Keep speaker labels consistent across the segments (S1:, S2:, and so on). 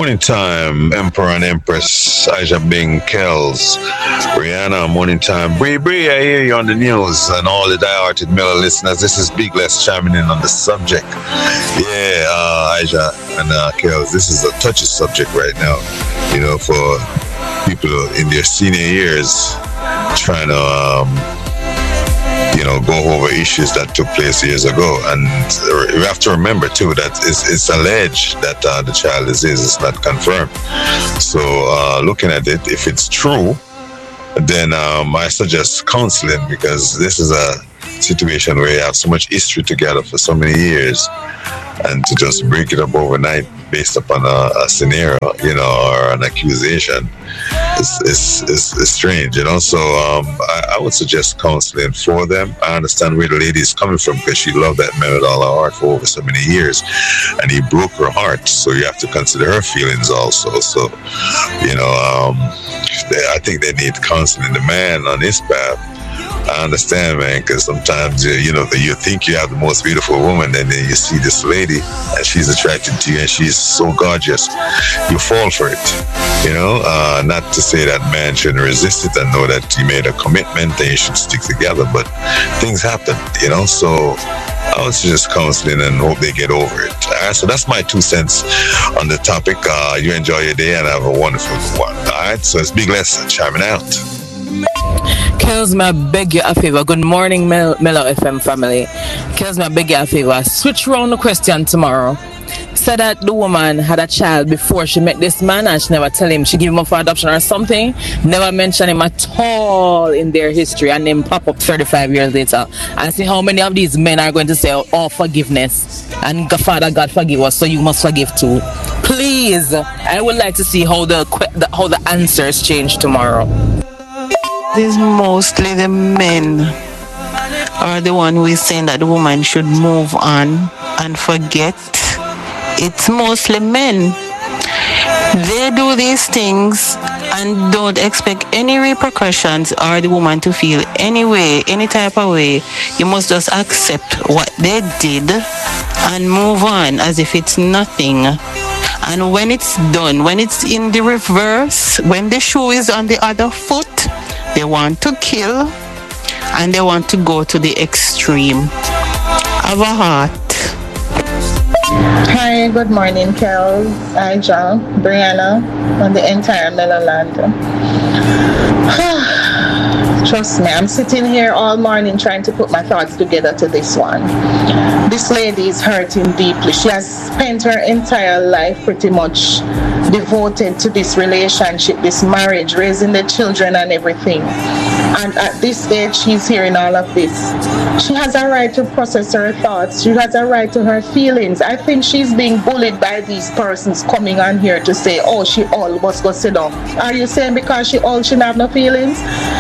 S1: Morning time, Emperor and Empress, Aja Bing, Kells, Rihanna, morning time. Bree, I hear you on the news and all the die-hearted Miller listeners. This is Big Les chiming in on the subject. Yeah, Aja and Kells, this is a touchy subject right now, you know, for people in their senior years trying to go over issues that took place years ago. And you have to remember too that it's alleged that the child is not confirmed. So looking at it, if it's true, then I suggest counseling, because this is a situation where you have so much history together for so many years, and to just break it up overnight based upon a scenario, or an accusation is strange, So I would suggest counseling for them. I understand where the lady is coming from, because she loved that man with all her heart for over so many years, and he broke her heart. So you have to consider her feelings also. So, I think they need counseling. The man on his path, I understand, man, because sometimes, you think you have the most beautiful woman, and then you see this lady, and she's attracted to you, and she's so gorgeous, you fall for it, Not to say that man shouldn't resist it and know that he made a commitment and you should stick together, but things happen, So I would suggest counseling and hope they get over it. All right, so that's my 2 cents on the topic. You enjoy your day and have a wonderful one. All right, so it's Big Les chiming out.
S2: Kells, may I beg you a favor? Good morning, Mellow FM family. Kells, may I beg you a favor? Switch around the question tomorrow. Said that the woman had a child before she met this man, and she never tell him. She give him up for adoption or something. Never mention him at all in their history, and then pop up 35 years later. And see how many of these men are going to say, "Oh, forgiveness," and Father God forgive us, so you must forgive too. Please, I would like to see how the answers change tomorrow.
S3: It's mostly the men are the one who is saying that the woman should move on and forget. It's mostly men. They do these things and don't expect any repercussions or the woman to feel any type of way. You must just accept what they did and move on as if it's nothing. And when it's done, when it's in the reverse, when the shoe is on the other foot, they want to kill and they want to go to the extreme. Have a heart.
S4: Hi, good morning, Kells, Aja, Brianna, and the entire Meloland. Trust me, I'm sitting here all morning trying to put my thoughts together to this one. This lady is hurting deeply. She has spent her entire life pretty much devoted to this relationship, this marriage, raising the children and everything. And at this age, she's hearing all of this. She has a right to process her thoughts. She has a right to her feelings. I think she's being bullied by these persons coming on here to say, "Oh, she all must go sit down." Are you saying because she shouldn't have no feelings?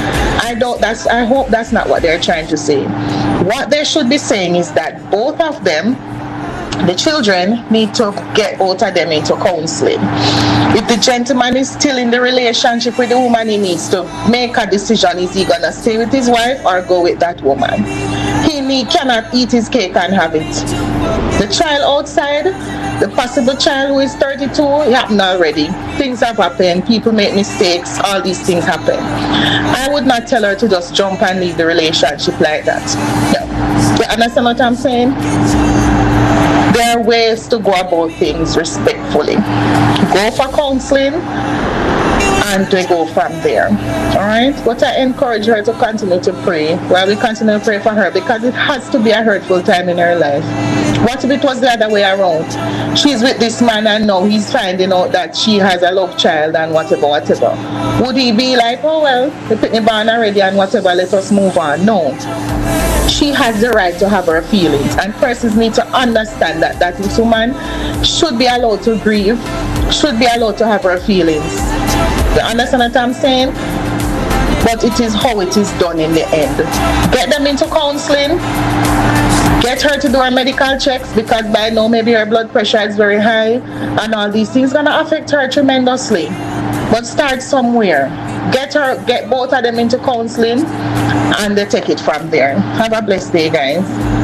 S4: I hope that's not what they're trying to say. What they should be saying is that both of them, the children, need to get both of them into counseling. If the gentleman is still in the relationship with the woman, he needs to make a decision. Is he gonna stay with his wife or go with that woman? He cannot eat his cake and have it. The child outside, the possible child who is 32, it happened already. Things have happened. People make mistakes. All these things happen. I would not tell her to just jump and leave the relationship like that. No. You understand what I'm saying? There are ways to go about things respectfully. Go for counseling and we go from there. Alright? But I encourage her to continue to pray while we continue to pray for her, because it has to be a hurtful time in her life. What if it was the other way around? She's with this man and now he's finding out that she has a love child and whatever. Would he be like, "Oh well, they put me born already and whatever, let us move on"? No. She has the right to have her feelings, and persons need to understand that this woman should be allowed to grieve, should be allowed to have her feelings. You understand what I'm saying? But it is how it is done in the end. Get them into counseling. Get her to do her medical checks, because by now maybe her blood pressure is very high and all these things gonna affect her tremendously. But start somewhere. Get both of them into counseling and they take it from there. Have a blessed day, guys.